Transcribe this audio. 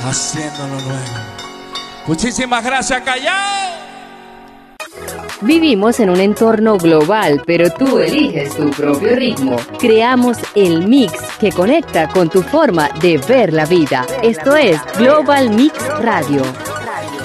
Haciéndolo nuevo. Muchísimas gracias, Callao. Vivimos en un entorno global, pero tú eliges tu propio ritmo. Creamos el mix que conecta con tu forma de ver la vida. Esto es Global Mix Radio.